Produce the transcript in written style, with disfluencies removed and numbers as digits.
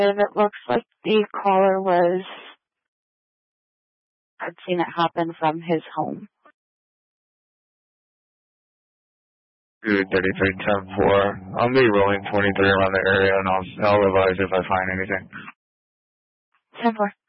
It looks like the caller had seen it happen from his home. 233-10-4. I'll be rolling 23 around the area, and I'll advise if I find anything. 10-4.